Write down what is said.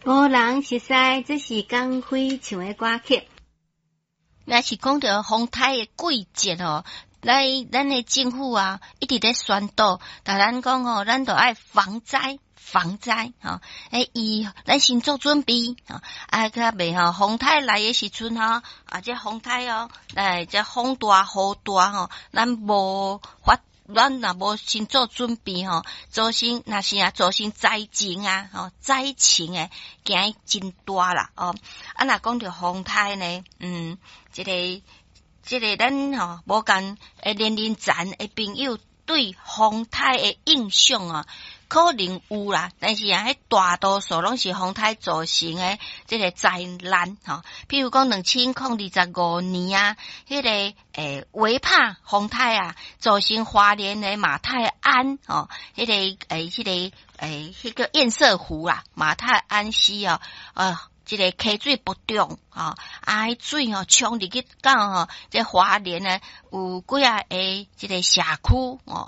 五人熟悉，这是江辉唱的歌曲。 若是讲到风台的季节哦，咱的政府啊，一直咧宣导，但咱讲哦，咱都爱防灾吼，咱先做准备吼，较袂吼风台来的时阵吼，这风台哦，这风大雨大吼，咱若无先做准备吼，造成灾情啊，灾情诶，惊真大啦哦。若讲到风台呢，这个咱吼无共年龄层诶朋友对风台诶印象啊，可能有啦，但是迄大多数拢是风台造成诶这个灾难吼。譬如讲2025年啊，迄个维帕风台啊，造成花莲诶马泰安吼，迄个堰塞湖啦，马泰安市哦，这个溪水不中迄水冲入去到这花莲呢，有几啊个这个社区